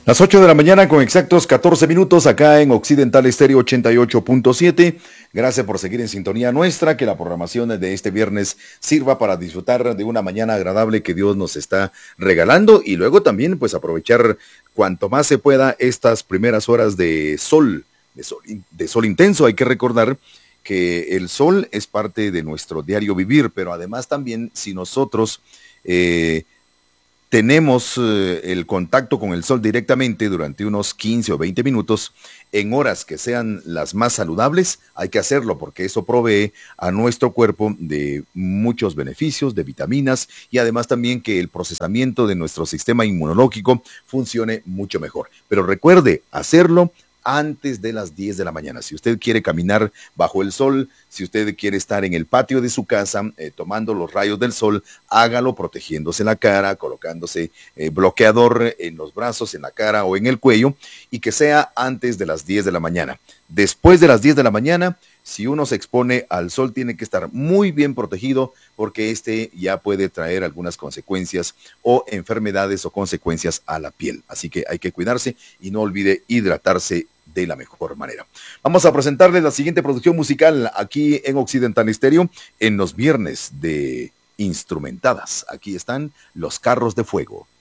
Las 8 de la mañana con exactos 14 minutos acá en Occidental Estéreo 88.7. Gracias por seguir en sintonía nuestra, que la programación de este viernes sirva para disfrutar de una mañana agradable que Dios nos está regalando y luego también pues aprovechar cuanto más se pueda estas primeras horas de sol intenso. Hay que recordar que el sol es parte de nuestro diario vivir, pero además también si nosotros tenemos el contacto con el sol directamente durante unos 15 o 20 minutos, en horas que sean las más saludables, hay que hacerlo porque eso provee a nuestro cuerpo de muchos beneficios, de vitaminas y además también que el procesamiento de nuestro sistema inmunológico funcione mucho mejor. Pero recuerde hacerlo antes de las 10 de la mañana. Si usted quiere caminar bajo el sol, si usted quiere estar en el patio de su casa tomando los rayos del sol, hágalo protegiéndose la cara, colocándose bloqueador en los brazos, en la cara o en el cuello, y que sea antes de las 10 de la mañana. Después de las 10 de la mañana, si uno se expone al sol, tiene que estar muy bien protegido porque este ya puede traer algunas consecuencias o enfermedades o consecuencias a la piel. Así que hay que cuidarse y no olvide hidratarse de la mejor manera. Vamos a presentarles la siguiente producción musical aquí en Occidental Estéreo en los viernes de Instrumentadas. Aquí están Los Carros de Fuego.